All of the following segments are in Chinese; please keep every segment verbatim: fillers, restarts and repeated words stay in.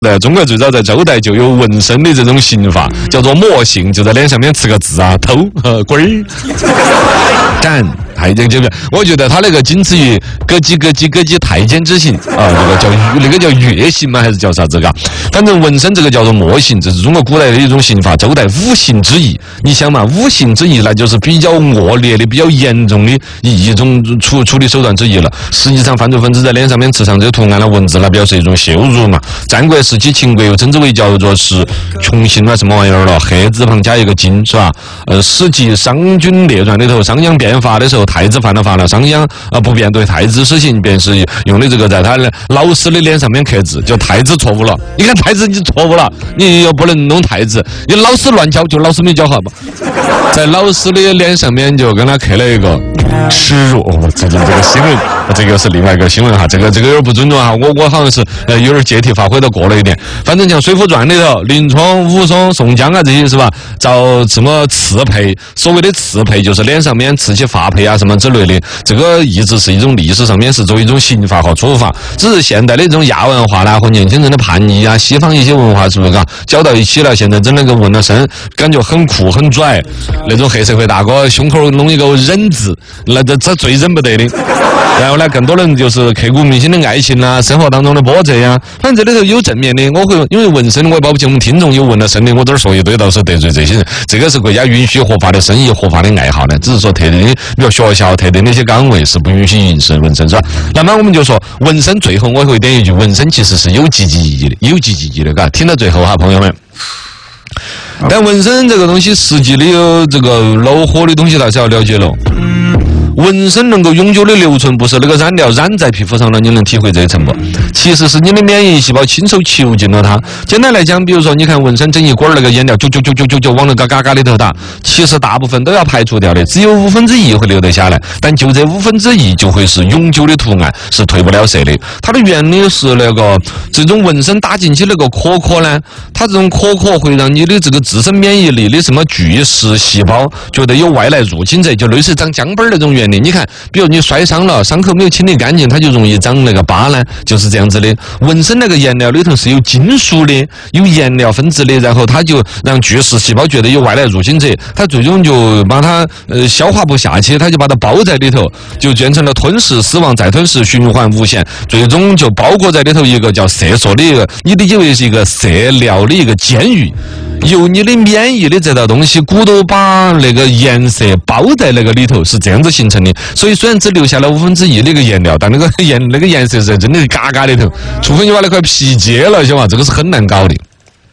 对，中国最早在周代就有纹身的这种刑法，叫做墨刑，就在脸上面刺个字啊，偷和鬼儿。斩太监这个，我觉得他那个仅次于咯叽咯叽咯叽太监之刑啊，那个叫那个叫月刑吗？还是叫啥子个？反正纹身这个叫做墨刑，这是中国古代的一种刑法，周代五刑之一。你想嘛，五刑之一那就是比较恶劣的、比较严重的一种处处理手段之一了。实际上，犯罪分子在脸上面刺上这个图案的文字，那表示一种羞辱嘛。战国时期，秦国又称之为叫做是穷刑啊，什么玩意儿了？黑字旁加一个金，是吧？呃，《史记·商君列传》里头，商鞅变法的时候，太子犯了法了，商鞅啊不便对太子施行，便是用的这个在他的老师的脸上面刻字，就太子错误了。你看太子你错误了，你又不能弄太子，你老师乱教，就老师没教好吧？在老师的脸上面就跟他刻了一个耻辱。哦，最近这个新闻，这个是另外一个新闻哈，这个这个有点不尊重哈，我我好像是呃有点借题发挥的过了一点。反正像《水浒传》里头，林冲、武松、宋江啊这些是吧？找什么刺配？所谓的刺配就是脸上面刺起发配啊什么之类的，这个一直是一种历史上面是作为一种刑罚和处罚，只是现代的这种亚文化啦和年轻人的叛逆啊，西方一些文化是不是啊搅到一起了？现在整那个纹了身，感觉很酷很拽，那种黑社会大哥胸口弄一个忍字，那这这最忍不得的。然后呢，更多人就是刻骨铭心的爱情啦，生活当中的波折呀。反正这里头有正面的，我会因为纹身，我也保不齐我们听众有纹了身的，我这儿说一堆倒是得罪这些人。这个是国家允许合法的生意、合法的爱好的，只是说特定的，比如学校特定的一些岗位是不允许纹身纹身是吧？那么我们就说纹身，最后我会点一句，纹身其实是有积极意义的，有积极意义的，嘎，听到最后哈，朋友们。但纹身这个东西，实际的有这个恼火的东西，大家要了解了。纹身能够永久的留存，不是那个染料染在皮肤上了，你能体会这一层不？其实是你的免疫细胞亲手囚禁了它。简单来讲，比如说你看纹身整一管那个颜料，就就就就就就往那个嘎嘎里头打，其实大部分都要排除掉的，只有五分之一会留得下来。但就这五分之一就会是永久的图案，是褪不了色的。它的原理是那个这种纹身打进去那个壳壳呢，它这种壳壳会让你的这个自身免疫力的什么巨噬细胞觉得有外来入侵者，就类似长姜本那种原理。你看，比如你摔伤了，伤口没有清理干净，它就容易长那个疤呢，就是这样子的。纹身那个颜料里头是有金属的，有颜料分子的，然后它就让巨噬细胞觉得有外来入侵者，它最终就把它呃消化不下去，它就把它包在里头，就变成了吞噬、死亡、再吞噬，循环无限，最终就包裹在里头一个叫色素的一个，你理解为是一个色料的一个监狱。由你的免疫的这道东西，骨头把那个颜色包在那个里头，是这样子形成的。所以虽然只留下了五分之一那个颜料，但那个颜那个颜色是真的是嘎嘎里头，除非你把那块皮揭了，晓得吧？这个是很难搞的。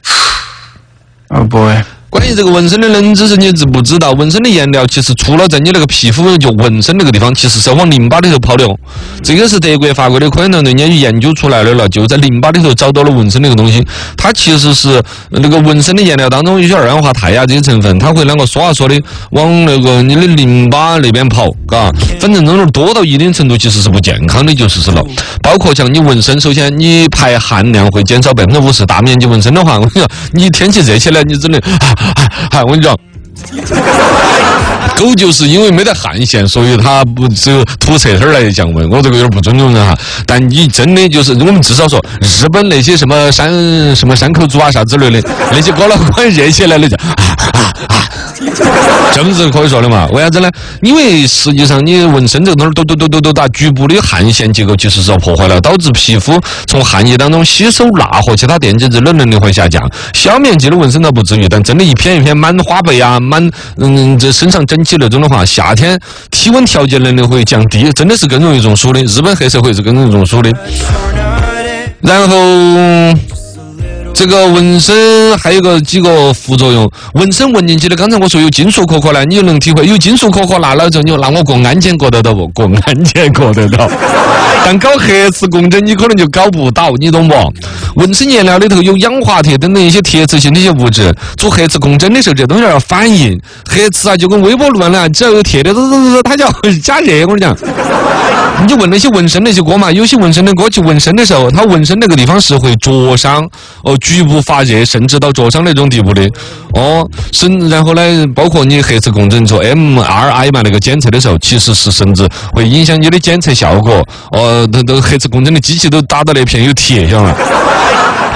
Oh boy。 关于这个纹身的冷知识，你知不知道？纹身的颜料其实除了在你那个皮肤就纹身那个地方，其实是要往淋巴里头跑的哦。这个是德国、法国的科研团队研究研究出来的了，就在淋巴里头找到了纹身那个东西。它其实是那个纹身的颜料当中有些二氧化钛呀这些成分，它会啷个刷啊刷的往那个你的淋巴那边跑，嘎。反正这种多到一定程度，其实是不健康的，就是是了。包括像你纹身，首先你排汗量会减少百分之五十，大面积纹身的话，我跟你讲，你天气热起来，你只能。啊，我跟你讲，狗就是因为没得汗腺，所以它不只有吐舌头来降温。我这个有点不尊重人哈，但你真的就是我们至少说，日本那些什么山什么山口组啊啥之类的，那些高老倌热起来的就啊啊啊，这么子可以说的嘛？为啥子呢？因为实际上你纹身这个东西，抖抖抖抖抖打局部的汗腺结构其实是要破坏了，导致皮肤从汗液当中吸收钠和其他电解质的能力会下降。小面积的纹身倒不至于，但真的一片一片满花背啊，满嗯这身上整起那种的话，夏天体温调节能力会降低，真的是更容易中暑的。日本黑社会是更容易中暑的。然后这个纹身还有个几个副作用，纹身纹进去的，刚才我说有金属壳壳呢，你就能体会，有金属壳壳拿了之后，你说那我过安检过得到不？过安检过得到，但搞核磁共振你可能就搞不到，你懂不？纹身颜料里头有氧化铁等等一些铁磁性的一些物质，做核磁共振的时候，这东西要反应，核磁啊就跟微波炉呢，只要有铁的，它叫加热。我跟你讲，你就问那些纹身那些歌嘛，有些纹身的歌去纹身的时候，他纹身那个地方是会灼伤，哦，局部发热，甚至到灼伤那种地步的，哦，甚然后呢，包括你核磁共振做 M R I 嘛那个检测的时候，其实是甚至会影响你的检测效果，哦，那那核磁共振的机器都打到那片有铁，晓得吗？